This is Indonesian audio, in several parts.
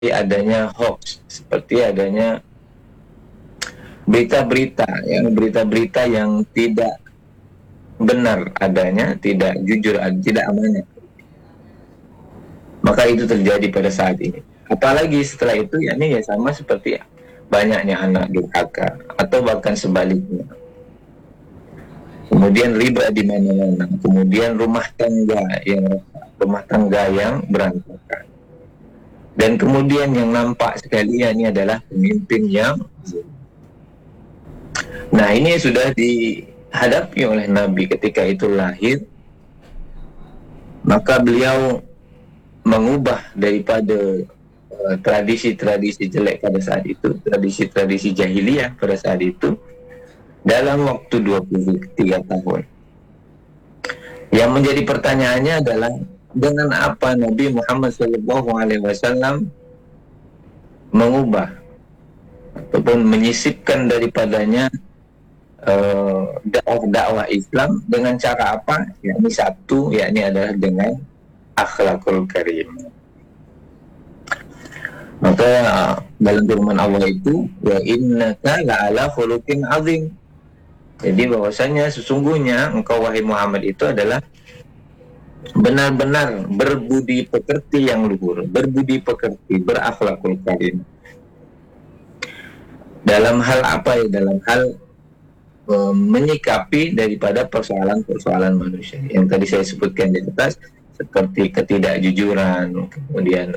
adanya hoax, seperti adanya berita-berita yang tidak benar adanya, tidak jujur, tidak amanah. Maka itu terjadi pada saat ini. Apalagi setelah itu, yakni ya sama seperti banyaknya anak durhaka atau bahkan sebaliknya. Kemudian riba di mana-mana, kemudian rumah tangga yang berantakan. Dan kemudian yang nampak sekali ini adalah pemimpin yang nah ini sudah dihadapi oleh Nabi ketika itu lahir, maka beliau mengubah daripada tradisi-tradisi jelek pada saat itu, tradisi-tradisi jahiliyah pada saat itu, dalam waktu 23 tahun. Yang menjadi pertanyaannya adalah, dengan apa Nabi Muhammad SAW mengubah ataupun menyisipkan daripadanya dakwah Islam, dengan cara apa? Yakni satu, yakni adalah dengan akhlakul karim. Maka dalam firman Allah itu, wa innaka la'ala khuluqin azim. Jadi bahwasanya sesungguhnya engkau wahai Muhammad itu adalah benar-benar berbudi pekerti yang luhur, berbudi pekerti, berakhlakul karim. Dalam hal apa ya? Dalam hal menyikapi daripada persoalan-persoalan manusia yang tadi saya sebutkan di atas, seperti ketidakjujuran, kemudian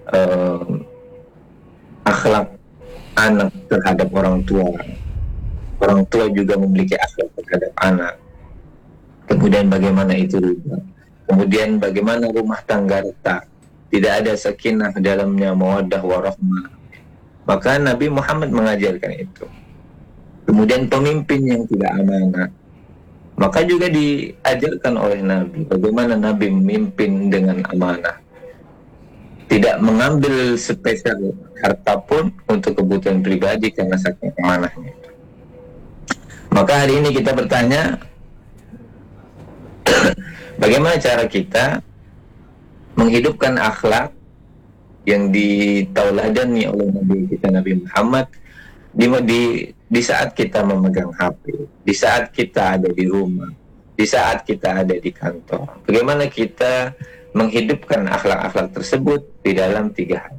akhlak anak terhadap orang tua juga memiliki akhlak terhadap anak, kemudian bagaimana itu riba, kemudian bagaimana rumah tangga retak, tidak ada sakinah dalamnya, mawaddah warahmah. Maka Nabi Muhammad mengajarkan itu. Kemudian pemimpin yang tidak amanah, maka juga diajarkan oleh Nabi bagaimana Nabi memimpin dengan amanah, tidak mengambil spesial harta pun untuk kebutuhan pribadi karena saking amanahnya. Maka hari ini kita bertanya, bagaimana cara kita menghidupkan akhlak yang ditauladani oleh Nabi kita, Nabi Muhammad, di saat kita memegang HP, di saat kita ada di rumah, di saat kita ada di kantor. Bagaimana kita menghidupkan akhlak-akhlak tersebut di dalam 3 hal.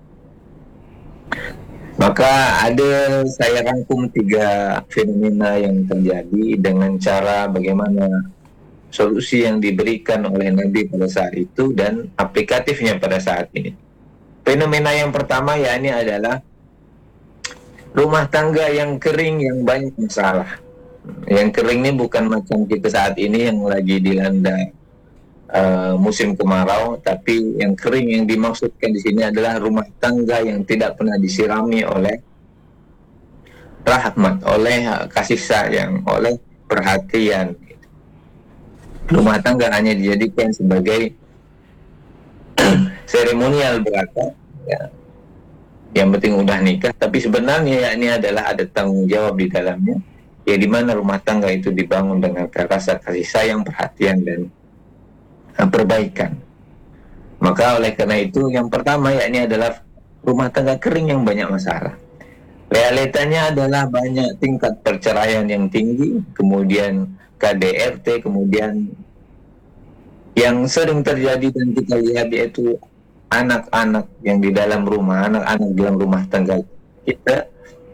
Maka saya rangkum 3 fenomena yang terjadi dengan cara bagaimana solusi yang diberikan oleh Nabi pada saat itu dan aplikatifnya pada saat ini. Fenomena yang pertama yakni adalah rumah tangga yang kering, yang banyak masalah. Yang kering ini bukan macam kita saat ini yang lagi dilanda musim kemarau, tapi yang kering yang dimaksudkan di sini adalah rumah tangga yang tidak pernah disirami oleh rahmat, oleh kasih sayang, oleh perhatian. Rumah tangga hanya dijadikan sebagai seremonial belaka, ya. Yang penting udah nikah, tapi sebenarnya ya ini adalah ada tanggung jawab di dalamnya, ya di mana rumah tangga itu dibangun dengan rasa kasih sayang, perhatian dan perbaikan. Maka oleh karena itu yang pertama ya ini adalah rumah tangga kering yang banyak masalah. Realitanya adalah banyak tingkat perceraian yang tinggi, kemudian KDRT, kemudian yang sering terjadi dan kita lihat yaitu anak-anak yang di dalam rumah, anak-anak dalam rumah tangga kita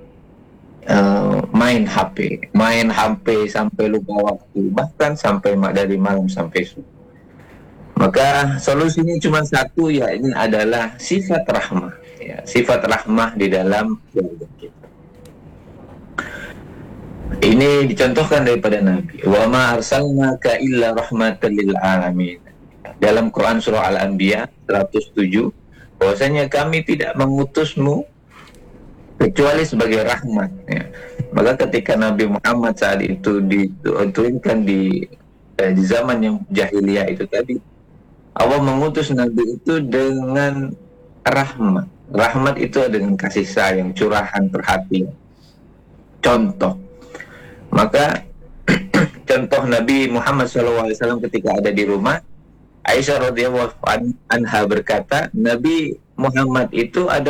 main HP sampai lupa waktu, bahkan sampai dari malam sampai subuh. Maka solusinya cuma satu, ya ini adalah sifat rahmah, ya, sifat rahmah di dalam keluarga kita. Ini dicontohkan daripada Nabi. Wa ma arsalnaka illa rahmatan lil alamin. Dalam Quran surah Al-Anbiya 107, bahwasanya kami tidak mengutusmu kecuali sebagai rahmat, ya. Maka ketika Nabi Muhammad saat itu diturunkan di zaman yang jahiliyah itu tadi, Allah mengutus Nabi itu dengan rahmat. Rahmat itu dengan kasih sayang, curahan perhatian, contoh. Maka contoh Nabi Muhammad SAW ketika ada di rumah, Aisyah radhiyallahu anha berkata, Nabi Muhammad itu ada